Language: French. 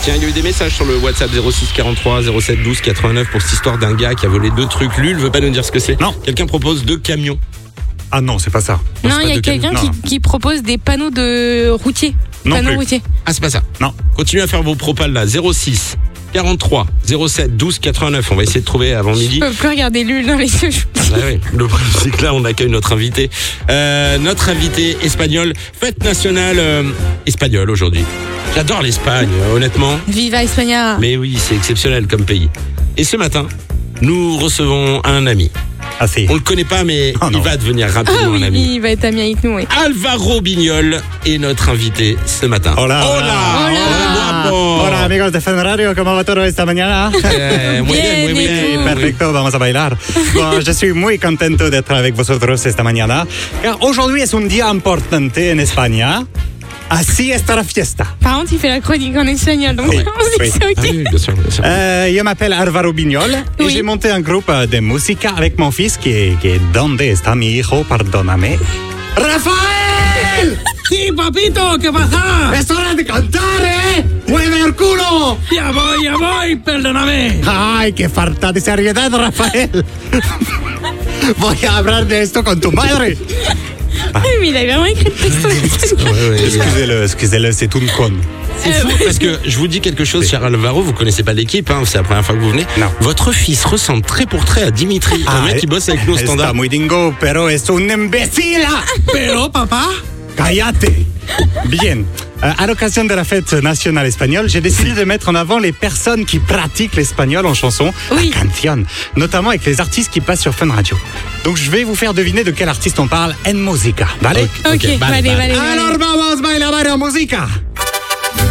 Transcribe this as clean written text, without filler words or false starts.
Tiens, il y a eu des messages sur le WhatsApp 06 43 07 12 89 pour cette histoire d'un gars qui a volé 2 trucs. Lul veut pas nous dire ce que c'est. Non. Quelqu'un propose 2 camions. Ah non, c'est pas ça. Non, il y a de quelqu'un camion. qui propose des panneaux de routiers. Non Panneaux plus. routiers. Ah, c'est pas ça. Non. Continuez à faire vos propals là. 06 43 07 12 89. On va essayer de trouver avant midi. Je peux plus regarder Lul dans les yeux. Ah ouais. Le problème, c'est que là, on accueille notre invité. Notre invité espagnol. Fête nationale espagnole aujourd'hui. J'adore l'Espagne, honnêtement. Viva España. Mais oui, c'est exceptionnel comme pays. Et ce matin, nous recevons un ami. Ah si. On le connaît pas, mais Oh il non. va devenir rapidement Ah oui, un ami. il va être ami avec nous, oui. Alvaro Bignol est notre invité ce matin. Hola. Hola. Hola. Guapo. Hola amigos de Fan Radio, ¿cómo va todo esta mañana? Muy bien, muy Bien, bien. ¿y tú? Perfecto, vamos a bailar. Bon, je suis muy contento d'être avec vosotros esta mañana, car aujourd'hui es un día importante en España. Así está la fiesta. Par contre, il fait la chronique en espagnol, donc Oui, on oui. sait que c'est Ah ok. oui, bien sûr, bien sûr. Yo m'appelle Alvaro Bignol et Oui. j'ai monté un groupe de música avec mon fils qui est ¿Dónde está mi hijo? Perdóname. ¡Rafael! Sí, papito, ¿qué pasa? ¡Es hora de cantar, eh! ¡Mueve el culo! Ya voy, perdóname. ¡Ay, qué falta de seriedad, Rafael! Voy a hablar de esto con tu madre. Oui, mais il a vraiment écrit le texte en espagnol. Ouais, ouais, Excusez-le, c'est une conne. C'est fou parce que je vous dis quelque chose, cher Alvaro, vous connaissez pas l'équipe, hein, c'est la première fois que vous venez. Non. Votre fils ressemble trait pour trait à Dimitri, un mec qui bosse avec nous au standard. Está muy dingo, pero es un imbécile. Pero, papá. Cállate. Bien. À l'occasion de la fête nationale espagnole, j'ai décidé de mettre en avant les personnes qui pratiquent l'espagnol en chanson, Oui. la canción, notamment avec les artistes qui passent sur Fun Radio. Donc je vais vous faire deviner de quel artiste on parle en música. ¿Vale? Ok, vale, vale. Alors vamos bailar en música.